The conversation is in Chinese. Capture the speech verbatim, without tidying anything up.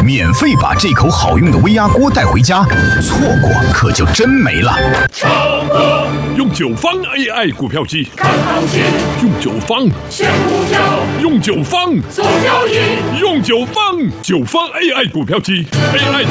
免费把这口好用的微压锅带回家，错过可就真没了。 超哥用九方 A I 股票机看行情，用九方选股票，用九方做交易，用九方九方 A I 股票机 ，A I